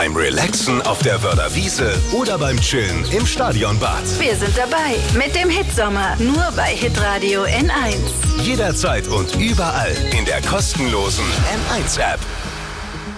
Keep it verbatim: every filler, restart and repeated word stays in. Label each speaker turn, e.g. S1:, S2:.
S1: beim Relaxen auf der Wörder Wiese oder beim Chillen im Stadionbad.
S2: Wir sind dabei mit dem Hitsommer, nur bei Hitradio N eins.
S1: Jederzeit und überall in der kostenlosen N eins App.